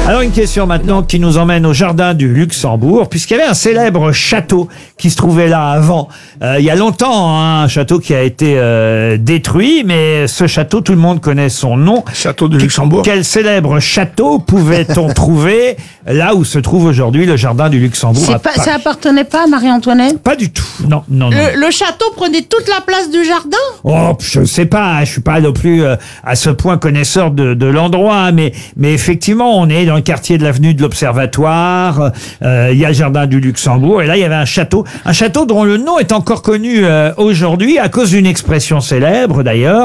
Alors une question maintenant qui nous emmène au jardin du Luxembourg, puisqu'il y avait un célèbre château qui se trouvait là avant. Il y a longtemps, hein, un château qui a été détruit, mais ce château, tout le monde connaît son nom. Château de Luxembourg. Quel célèbre château pouvait-on trouver là où se trouve aujourd'hui le jardin du Luxembourg à Paris? Ça appartenait pas à Marie-Antoinette? Pas du tout, non, non, non. Le château prenait toute la place du jardin? Oh, je sais pas, hein, je suis pas non plus à ce point connaisseur de l'endroit, hein, mais effectivement, on est dans le quartier de l'avenue de l'Observatoire, il y a le jardin du Luxembourg, et là, il y avait un château dont le nom est encore connu aujourd'hui à cause d'une expression célèbre d'ailleurs,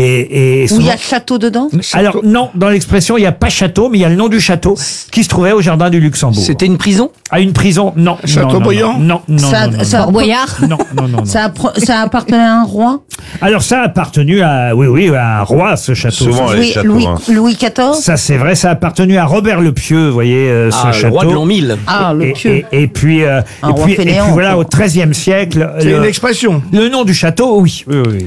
et Où il y a château dedans? alors non, dans l'expression, il n'y a pas château, mais il y a le nom du château qui se trouvait au jardin du Luxembourg. C'était une prison? À une prison? Non. Chateaubriand? Non. Fort Boyard? Non. Ça appartenait à un roi? Alors ça a appartenu à, oui, à un roi, ce château. Souvent, les châteaux, hein. Louis XIV? Ça c'est vrai, ça a appartenu à Robert le Pieux, vous voyez, ce château. Le roi de l'an 1000. Ah, le Pieux. Et puis voilà, au XIIIe siècle. C'est une expression. Le nom du château, oui.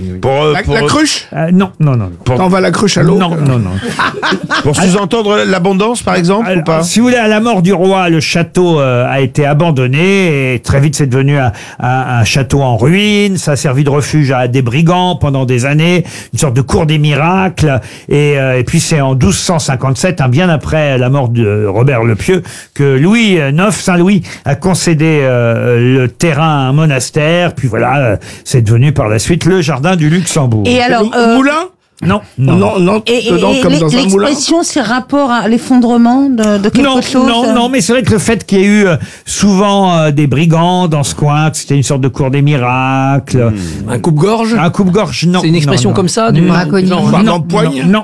La cruche? Non. On va la cruche à l'eau. Non. Pour sous-entendre l'abondance, par exemple, ou pas? Si vous voulez, à la mort du roi, le château a été abandonné et très vite c'est devenu un château en ruine. Ça a servi de refuge à des brigands pendant des années, une sorte de cour des miracles. Et puis c'est en 1257, bien après la mort de Robert le Pieux, que Saint Louis a concédé le terrain à un monastère. Puis voilà, c'est devenu par la suite le jardin du Luxembourg. Et alors, Moulin? Non. Et dedans, comme dans un moulin. l'expression, c'est rapport à l'effondrement de quelque chose? Non, mais c'est vrai que le fait qu'il y ait eu souvent des brigands dans ce coin, que c'était une sorte de cour des miracles. Un coupe-gorge? Un coupe-gorge, non. C'est une expression comme ça? Du Braconnier. d'Empoigne? Non.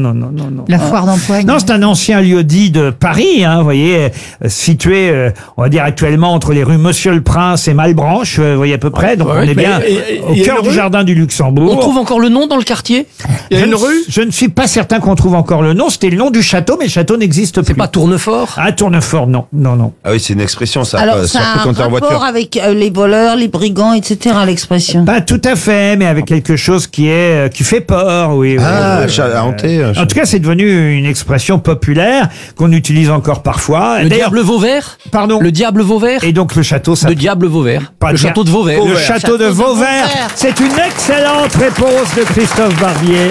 La foire d'Empoigne? Non, c'est un ancien lieu-dit de Paris, hein, vous voyez, situé, on va dire actuellement entre les rues Monsieur le Prince et Malebranche, vous voyez à peu près. Donc on est bien au cœur du jardin du Luxembourg. On trouve encore le nom dans le quartier? Il y a une rue? Je ne suis pas certain qu'on trouve encore le nom. C'était le nom du château, mais le château n'existe plus. C'est pas Tournefort? Ah, Tournefort, non. Ah oui, c'est une expression, ça. Alors, Ça ça a peut un compter en voiture. rapport avec les voleurs, les brigands, etc., l'expression? Pas tout à fait, mais avec quelque chose qui fait peur, oui. Hanté. En tout cas, c'est devenu une expression populaire qu'on utilise encore parfois. Le D'ailleurs, diable Vauvert? pardon. Le diable Vauvert? Et donc le château, ça. Le diable Vauvert. Pas Le bien. château de Vauvert. Le château de Vauvert. C'est une excellente réponse de Christophe Barbier.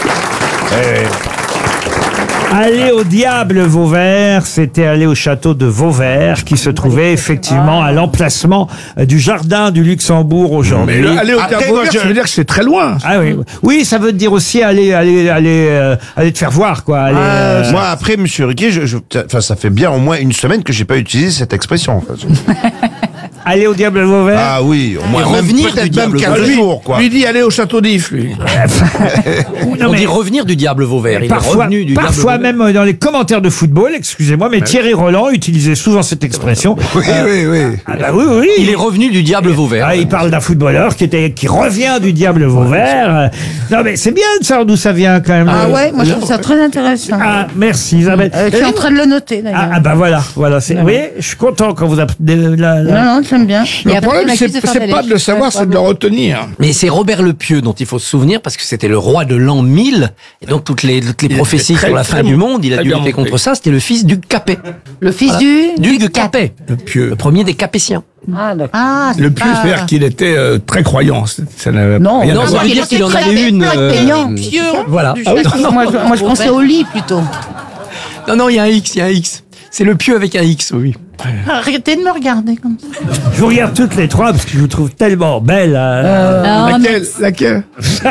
Aller au diable Vauvert, c'était aller au château de Vauvert, qui se trouvait effectivement à l'emplacement du jardin du Luxembourg aujourd'hui. Mais aller au diable Vauvert, ça veut dire que c'est très loin. Ah oui, ça veut dire aussi aller te faire voir, quoi. Moi, après, monsieur Riquet, ça fait bien au moins une semaine que j'ai pas utilisé cette expression. Aller au diable Vauvert. Ah oui, au moins Et revenir du peut-être diable même 15 Vauvert. jours, quoi. Lui dit aller au château d'If, lui. Non, On mais dit revenir du diable Vauvert. Il est revenu du diable parfois Vauvert. même dans les commentaires de football, excusez-moi, mais Thierry Roland utilisait souvent cette expression. Oui. Ah bah oui. Il est revenu du diable Vauvert. Ah, il parle d'un footballeur qui revient du diable Vauvert. Non mais c'est bien de savoir d'où ça vient quand même. Ah ouais, moi je trouve ça très intéressant. Ah, merci Isabelle. Je suis en train de le noter d'ailleurs. Ah bah voilà. Oui, je suis content quand vous appelez Non, j'aime bien. Le problème, c'est pas de le savoir, c'est de le retenir. Mais c'est Robert le Pieux dont il faut se souvenir parce que c'était le roi de l'an 1000 et donc toutes les prophéties très, sur la très fin du monde, il a très dû bien lutter monté. contre ça. C'était le fils du Capet. Le fils Du Capet, le Pieux, le premier des Capétiens. Ah, d'accord. Ah, Le Pieux, c'est-à-dire qu'il était très croyant. Ça n'avait Non, rien non, à ça voir. veut dire qu'il en avait une. Pieux. Voilà. Moi, je pensais au lit plutôt. Non, il y a un X. C'est le Pieux avec un X, oui. Arrêtez de me regarder comme ça. Je vous regarde toutes les trois parce que je vous trouve tellement belle. Laquelle?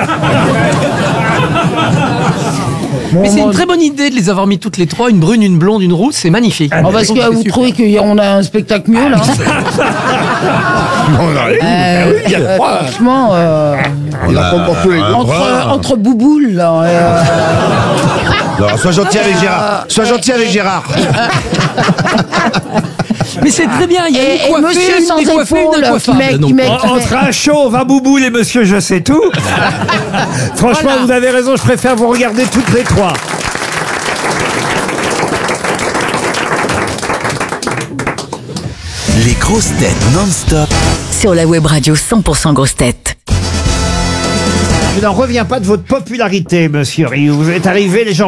Mais c'est une très bonne idée de les avoir mis toutes les trois, une brune, une blonde, une rousse, c'est magnifique. Parce que vous trouvez qu'on a un spectacle mieux là? Franchement, On a pas pour tous les deux. entre bouboules là. Non, sois gentil avec Gérard. Mais c'est très bien, il y a Et une monsieur coiffée, sans une décoiffée, une épaules incoiffable. qui met Entre un chauve, un bouboule et monsieur je sais tout. Franchement, Voilà. vous avez raison, je préfère vous regarder toutes les trois. Les grosses têtes non-stop. Sur la web radio 100% grosses têtes. Je n'en reviens pas de votre popularité, monsieur Rioux. Vous êtes arrivé, les gens